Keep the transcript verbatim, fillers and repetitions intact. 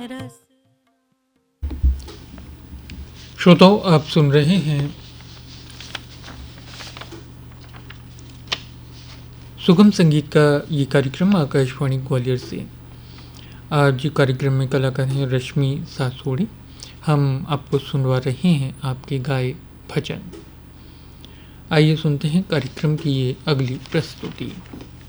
श्रोताओं, आप सुन रहे हैं सुगम संगीत का ये कार्यक्रम आकाशवाणी ग्वालियर से। आज कार्यक्रम में कलाकार हैं रश्मि सासोड़ी। हम आपको सुनवा रहे हैं आपके गाए भजन। आइए सुनते हैं कार्यक्रम की ये अगली प्रस्तुति।